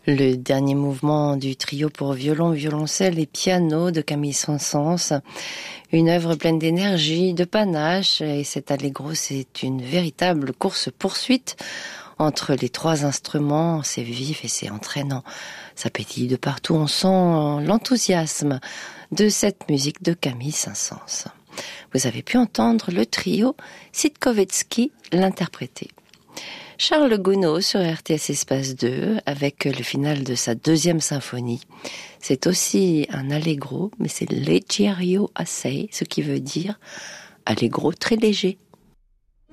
Le dernier mouvement du trio pour violon, violoncelle et piano de Camille Saint-Saëns. Une œuvre pleine d'énergie, de panache, et cet allegro, c'est une véritable course-poursuite entre les trois instruments. C'est vif et c'est entraînant. Ça pétille de partout, on sent l'enthousiasme de cette musique de Camille Saint-Saëns. Vous avez pu entendre le trio Sitkovetsky l'interpréter. Charles Gounod sur RTS Espace 2 avec le final de sa deuxième symphonie. C'est aussi un allegro, mais c'est leggiero assai, ce qui veut dire allegro très léger.